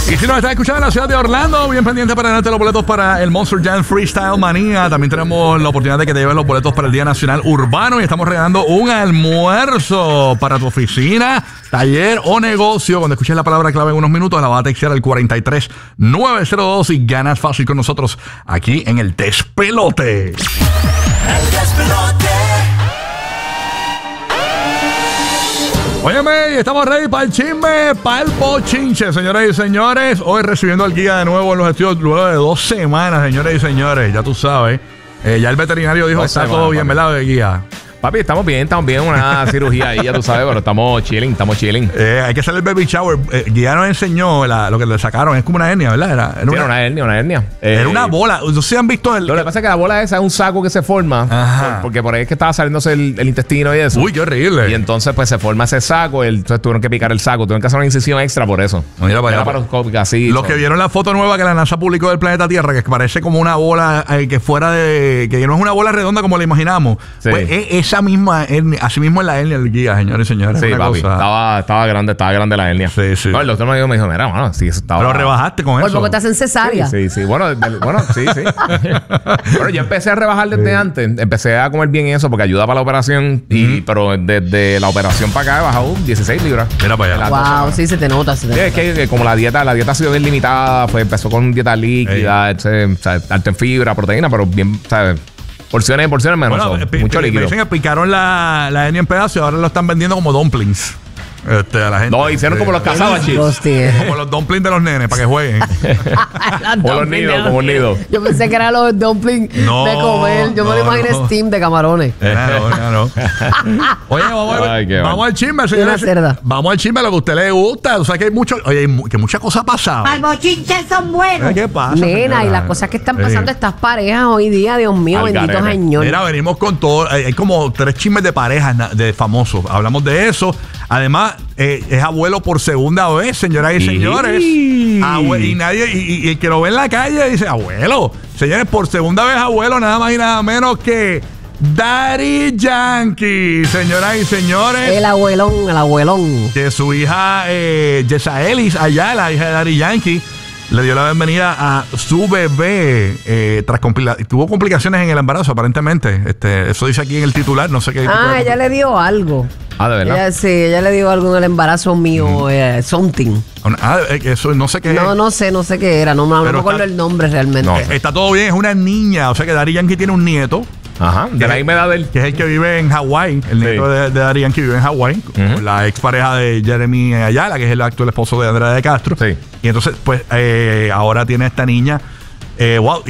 Y si nos estás escuchando en la ciudad de Orlando, bien pendiente para ganarte los boletos para el Monster Jam Freestyle Manía. También tenemos la oportunidad de que te lleven los boletos para el Día Nacional Urbano y estamos regalando un almuerzo para tu oficina, taller o negocio. Cuando escuches la palabra clave en unos minutos, la vas a textear al 43902 y ganas fácil con nosotros aquí en el Despelote. El Despelote. Óyeme, estamos ready para el chisme, para el bochinche, señoras y señores. Hoy recibiendo al guía de nuevo en los estudios luego de 2 semanas, señores y señores. Ya tú sabes. Ya el veterinario dijo, está todo bien, ¿verdad, guía? Papi, estamos bien, una cirugía ahí, ya tú sabes, pero estamos chilling. Hay que hacer el baby shower. Guía nos enseñó lo que le sacaron, es como una hernia, ¿verdad? Era una hernia. Era una bola. No sé si han visto Lo que pasa es que la bola esa es un saco que se forma, porque por ahí es que estaba saliéndose el intestino y eso. Uy, qué horrible. Y entonces pues se forma ese saco, entonces tuvieron que picar el saco, tuvieron que hacer una incisión extra por eso. Mira para allá. Así. Los que vieron la foto nueva que la NASA publicó del planeta Tierra, que parece como una bola que fuera de... que no es una bola redonda como la imaginamos. Sí. Pues esa misma hernia. Así mismo es la hernia del guía, señores y señores. Sí, papi. Estaba grande la hernia. Sí. No, el doctor me dijo, mira, mano, sí, eso estaba... Pero rebajaste con eso. Por poco te hacen cesárea. Sí. Bueno, sí. Bueno, yo empecé a rebajar desde antes. Empecé a comer bien eso porque ayuda para la operación. Pero desde la operación para acá he bajado 16 libras. Mira para allá. Wow, sí, se te nota. Sí, es que como la dieta ha sido bien limitada, pues empezó con dieta líquida, alta en fibra, proteína, pero bien, ¿sabes? Porciones menos. Bueno, mucho líquido. Me dicen que picaron la hernia en pedazos y ahora lo están vendiendo como dumplings. A la gente. No, hicieron como los cazabachips. Como los dumplings de los nenes para que jueguen. O los nidos, como un nido. Yo pensé que eran los dumplings de comer. Yo me lo imaginé steam de camarones. No. Oye, vamos al chisme, señores. Vamos al chisme, lo que a usted le gusta. O sea que hay que muchas cosas pasaban. Al bochinche son buenos. ¿Qué pasa? Nena, y las cosas que están pasando estas parejas hoy día, Dios mío, bendito señor. Mira, venimos con todo. Hay como 3 chismes de parejas de famosos. Hablamos de eso. Además, es abuelo por segunda vez, señoras y señores. Y el que lo ve en la calle dice, abuelo. Señores, por segunda vez abuelo, nada más y nada menos que Daddy Yankee, señoras y señores. El abuelón. Que su hija, Yesaelis Ayala, hija de Daddy Yankee, le dio la bienvenida a su bebé tuvo complicaciones en el embarazo, aparentemente. Eso dice aquí en el titular, no sé qué. Ella le dio algo. ¿De verdad? Ella le dio algo en el embarazo mío, something. Eso no sé qué. No sé qué era, no me acuerdo el nombre realmente. No, está todo bien, es una niña, o sea que Daddy Yankee tiene un nieto. Ajá, de la misma edad de él. Que es el que vive en Hawái. El nieto de Daddy Yankee vive en Hawái. La expareja de Jeremy Ayala, que es el actual esposo de Andrea de Castro. Sí. Y entonces, pues, ahora tiene esta niña. Wow.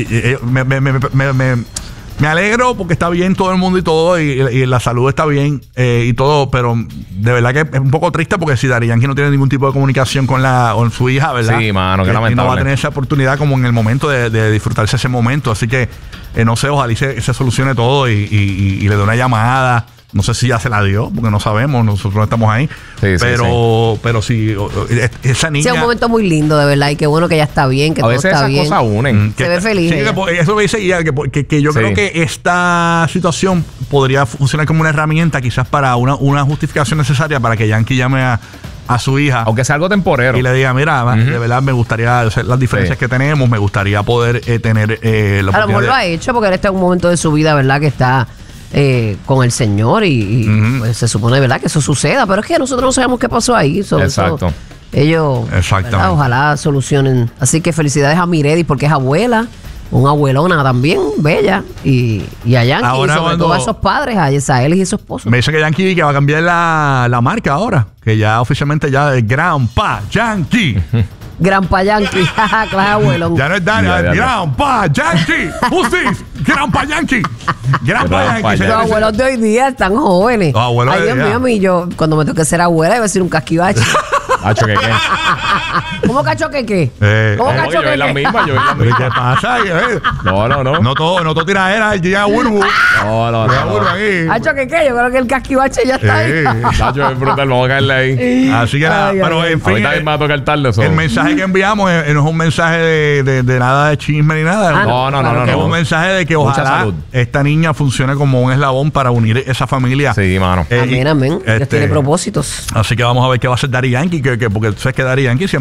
Me alegro porque está bien todo el mundo y todo. Y la salud está bien y todo. Pero de verdad que es un poco triste porque si Daddy Yankee no tiene ningún tipo de comunicación con su hija, ¿verdad? Sí, mano, que lamentable. Y no va a tener esa oportunidad como en el momento de disfrutarse ese momento. Así que, no sé, ojalá se solucione todo y le dé una llamada. No sé si ya se la dio, porque no sabemos, nosotros no estamos ahí. Pero sí, esa niña... Sí, es un momento muy lindo, de verdad, y qué bueno que ella está bien, que todo está bien. A veces esas cosas unen. Se ve feliz. Sí, eso me dice ella, que yo creo que esta situación podría funcionar como una herramienta quizás para una justificación necesaria para que Yankee llame a su hija. Aunque sea algo temporero. Y le diga, mira, de verdad me gustaría, las diferencias que tenemos, me gustaría poder tener la a lo mejor lo ha hecho porque él está en un momento de su vida, ¿verdad? Que está... con el Señor y pues, se supone, ¿verdad?, que eso suceda, pero es que nosotros no sabemos qué pasó ahí. Exacto. Ellos, ¿verdad? Ojalá solucionen. Así que felicidades a Miredi porque es abuela, una abuelona también bella, y a Yankee, ahora, y sobre todo a esos padres, a Yesaelis y su esposo. Me dice que Yankee que va a cambiar la marca ahora, que ya oficialmente ya es Grandpa Yankee. Grandpa Yankee, clase abuelón. Ya no es Dani, Grandpa Yankee. Justice, Grandpa Yankee. Grandpa Yankee. Los abuelos de hoy día están jóvenes. Ay, Dios mío, a mí yo, cuando me toque ser abuela, iba a decir un casquivache. ¿Cacho que qué? ¿Cómo cacho que qué? ¿Cómo cacho que qué? Yo vi la misma. ¿Qué pasa? No. No todo tiradera, llega Burbu. No. ¿Cacho que qué? Yo creo que el casquivache ya está ahí. Cacho, es brutal, vamos a caerle ahí. Así que nada, pero en fin. Ahorita me va a tocar tarde eso. El mensaje que enviamos no es un mensaje de nada de chisme ni nada. No. Es un mensaje de que ojalá esta niña funcione como un eslabón para unir esa familia. Sí, mano. Amén. Dios tiene propósitos. Así que vamos a ver qué va a hacer Daddy Yankee, porque tú sabes que Daddy Yankee siempre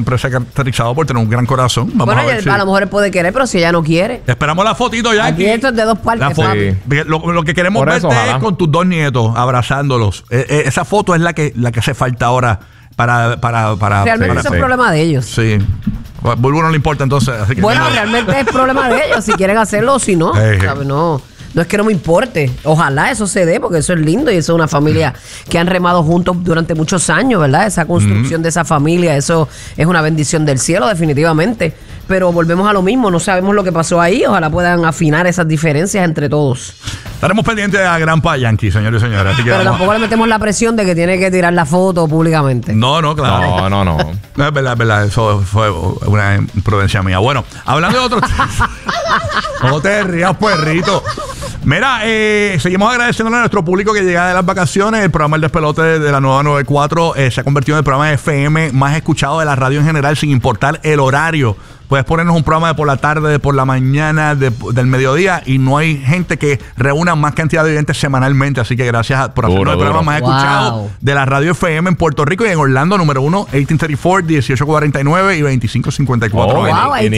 siempre se ha caracterizado por tener un gran corazón. Vamos a ver a lo mejor él puede querer, pero si ella no quiere. Esperamos la fotito ya. Aquí esto es de dos partes. Lo que queremos verte es con tus dos nietos abrazándolos. Esa foto es la que hace falta ahora para realmente es un problema de ellos. Sí. Bulbo no le importa entonces. Así que realmente es problema de ellos. Si quieren hacerlo o si no. ¿Sabes? No es que no me importe. Ojalá eso se dé, porque eso es lindo y eso es una familia que han remado juntos durante muchos años, ¿verdad? Esa construcción de esa familia, eso es una bendición del cielo, definitivamente. Pero volvemos a lo mismo, no sabemos lo que pasó ahí. Ojalá puedan afinar esas diferencias entre todos. Estaremos pendientes a Granpa Yankee, señores y señoras. Pero tampoco le metemos la presión de que tiene que tirar la foto públicamente. No, claro. No. Es verdad. Eso fue una imprudencia mía. Bueno, hablando de otros temas. No te rías, puerrito. Mira, seguimos agradeciéndole a nuestro público que llega de las vacaciones. El programa El Despelote de la nueva 94 se ha convertido en el programa de FM más escuchado de la radio en general, sin importar el horario. Puedes ponernos un programa de por la tarde, de por la mañana, del mediodía, y no hay gente que reúna más cantidad de oyentes semanalmente. Así que gracias por hacernos el programa más escuchado de la radio FM en Puerto Rico y en Orlando, número 1, 1834, 1849 y 2554. Wow,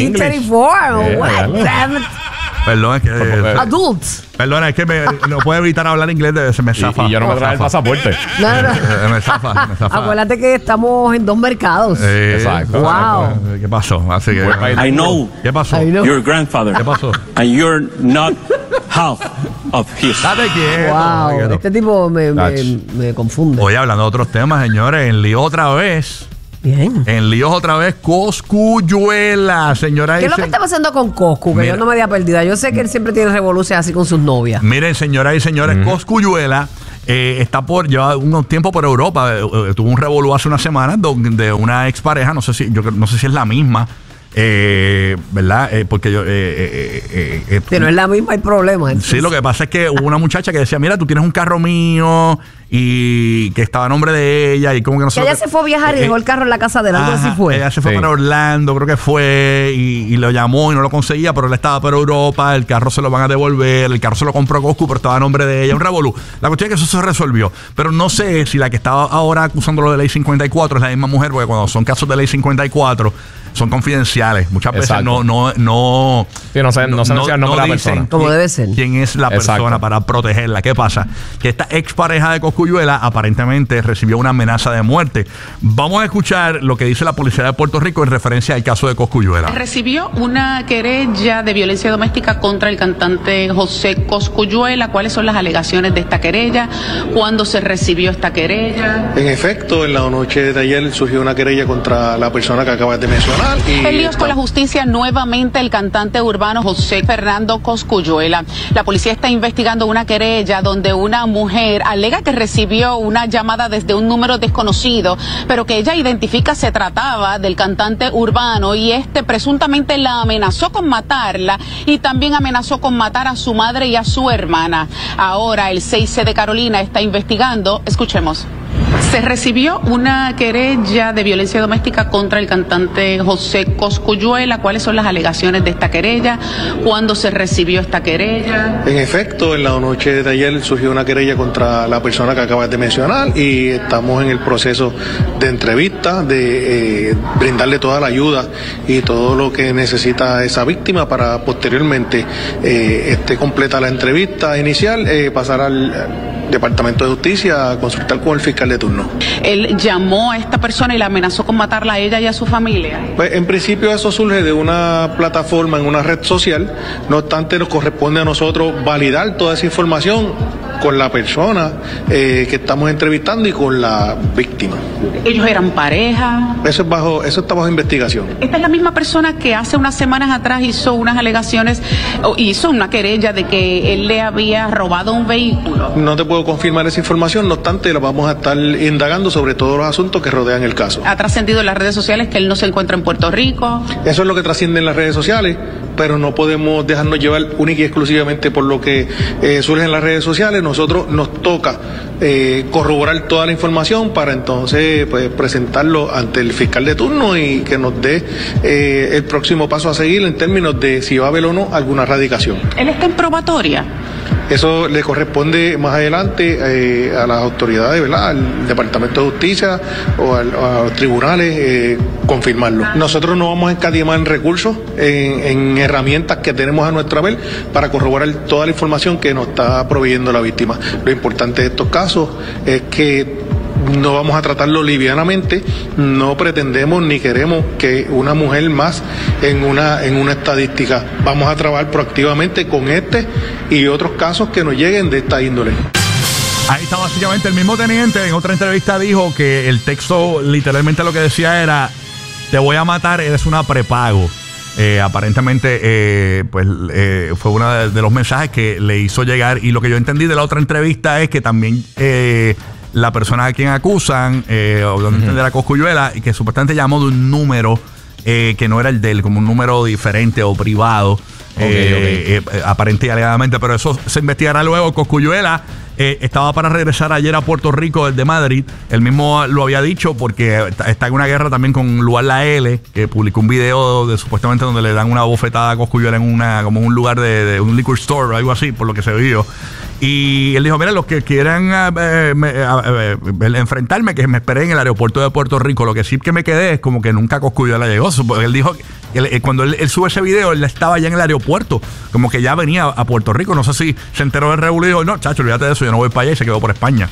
1834. Perdón, es que... Adults. Perdona, es que no puedo evitar hablar inglés, se me zafa. Y yo no me traje el pasaporte. No. Me zafa. Acuérdate que estamos en dos mercados. Exacto. Wow. ¿Qué pasó? Así que... I know. ¿Qué pasó? Your grandfather. ¿Qué pasó? And you're not half of his. Date quieto. Wow. Este tipo me confunde. Oye, hablando de otros temas, señores, en lío otra vez. Bien. En líos otra vez, Cosculluela, señora. ¿Qué es lo que está pasando con Coscu? Que yo no me había perdido. Yo sé que él siempre tiene revoluciones así con sus novias. Miren, señoras y señores, Cosculluela lleva unos tiempo por Europa. Tuvo un revolú hace una semana de una expareja, no sé si es la misma. ¿Verdad? Porque yo... si no es la misma, hay problema. Entonces. Sí, lo que pasa es que hubo una muchacha que decía, mira, tú tienes un carro mío y que estaba a nombre de ella y como que no sé. Ella se fue a viajar y dejó el carro en la casa de él, algo así fue. Ella se fue para Orlando, creo que fue, y lo llamó y no lo conseguía, pero él estaba por Europa, el carro se lo van a devolver, el carro se lo compró Coscu, pero estaba a nombre de ella, un revolú. La cuestión es que eso se resolvió, pero no sé si la que estaba ahora acusándolo de ley 54 es la misma mujer, porque cuando son casos de ley 54 son confidenciales. Muchas veces sí, no se decía el nombre de la persona. Como debe ser. ¿Quién es la persona para protegerla? ¿Qué pasa? Que esta expareja de Cosculluela aparentemente recibió una amenaza de muerte. Vamos a escuchar lo que dice la policía de Puerto Rico en referencia al caso de Cosculluela. Recibió una querella de violencia doméstica contra el cantante José Cosculluela. ¿Cuáles son las alegaciones de esta querella? ¿Cuándo se recibió esta querella? En efecto, en la noche de ayer surgió una querella contra la persona que acabas de mencionar. En líos con la justicia nuevamente el cantante urbano José Fernando Cosculluela. La policía está investigando una querella donde una mujer alega que recibió una llamada desde un número desconocido, pero que ella identifica se trataba del cantante urbano y presuntamente la amenazó con matarla y también amenazó con matar a su madre y a su hermana. Ahora el 6C de Carolina está investigando. Escuchemos. Se recibió una querella de violencia doméstica contra el cantante José Cosculluela. ¿Cuáles son las alegaciones de esta querella? ¿Cuándo se recibió esta querella? En efecto, en la noche de ayer surgió una querella contra la persona que acabas de mencionar y estamos en el proceso de entrevista, de brindarle toda la ayuda y todo lo que necesita esa víctima para posteriormente completa la entrevista inicial, pasar al Departamento de Justicia a consultar con el fiscal de turno. ¿Él llamó a esta persona y la amenazó con matarla a ella y a su familia? Pues en principio eso surge de una plataforma en una red social, no obstante nos corresponde a nosotros validar toda esa información con la persona que estamos entrevistando y con la víctima. ¿Ellos eran pareja? Eso está bajo investigación. Esta es la misma persona que hace unas semanas atrás hizo unas alegaciones, hizo una querella de que él le había robado un vehículo. No te puedo confirmar esa información, no obstante la vamos a estar indagando sobre todos los asuntos que rodean el caso. ¿Ha trascendido en las redes sociales que él no se encuentra en Puerto Rico? Eso es lo que trasciende en las redes sociales, pero no podemos dejarnos llevar única y exclusivamente por lo que surge en las redes sociales. Nosotros nos toca corroborar toda la información para entonces presentarlo ante el fiscal de turno y que nos dé el próximo paso a seguir en términos de si va a haber o no alguna radicación. ¿Él está en probatoria? Eso le corresponde más adelante a las autoridades, ¿verdad? Al Departamento de Justicia o a los tribunales confirmarlo. Nosotros no vamos a escatimar en recursos, en herramientas que tenemos a nuestra haber para corroborar toda la información que nos está proveyendo la víctima. Lo importante de estos casos es que no vamos a tratarlo livianamente, no pretendemos ni queremos que una mujer más en una estadística. Vamos a trabajar proactivamente con este y otros casos que nos lleguen de esta índole. Ahí está básicamente el mismo teniente. En otra entrevista dijo que el texto literalmente lo que decía era: te voy a matar, eres una prepago. Aparentemente fue uno de los mensajes que le hizo llegar. Y lo que yo entendí de la otra entrevista es que también la persona a quien acusan, o donde entender a Cosculluela, y que supuestamente llamó de un número que no era el de él, como un número diferente o privado, aparente y alegadamente, pero eso se investigará luego. Cosculluela estaba para regresar ayer a Puerto Rico desde Madrid. Él mismo lo había dicho porque está en una guerra también con Lugar La L, que publicó un video de supuestamente donde le dan una bofetada a Cosculluela como en un lugar de un liquor store o algo así, por lo que se vio. Y él dijo: mira, los que quieran enfrentarme, que me esperen en el aeropuerto de Puerto Rico. Lo que sí que me quedé es como que nunca Cosculluela llegó. Él dijo que cuando él sube ese video, él estaba ya en el aeropuerto, como que ya venía a Puerto Rico. No sé si se enteró del revuelo y dijo: no, chacho, olvídate de eso, yo no voy para allá, y se quedó por España.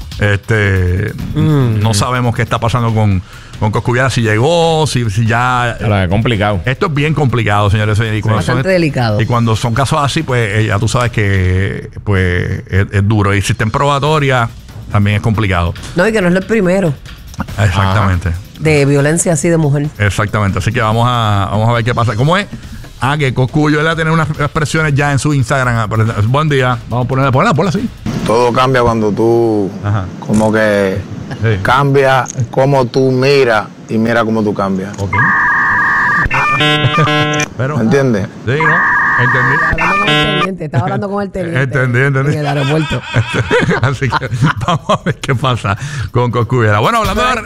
No sabemos qué está pasando con Cosculluela, si llegó, si ya. Claro, es complicado. Esto es bien complicado, señores. Y bastante delicado. Y cuando son casos así, pues ya tú sabes que pues es duro. Y si está en probatoria, también es complicado. No, y que no es el primero. Exactamente. De violencia así de mujer. Exactamente. Así que vamos a ver qué pasa. ¿Cómo es? Que Cosculluela tiene unas expresiones ya en su Instagram. Buen día. Vamos a ponla así. Todo cambia cuando tú como que cambia cómo tú miras y mira cómo tú cambias. Okay. Pero, ¿me entiendes? Sí, ¿no? Estaba hablando con el teniente. Entendí. En el aeropuerto. Así que vamos a ver qué pasa con Cosculluela. Bueno, hablando de